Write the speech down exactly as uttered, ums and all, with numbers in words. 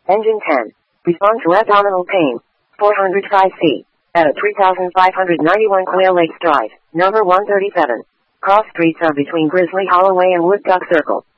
Engine ten. Respond to abdominal pain. four hundred five feet. At three thousand five hundred ninety-one Quail Lakes Drive, number one thirty-seven. Cross streets are between Grizzly Holloway and Wood Duck Circle.